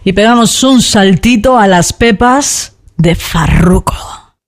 y pegamos un saltito a las pepas de Farruko.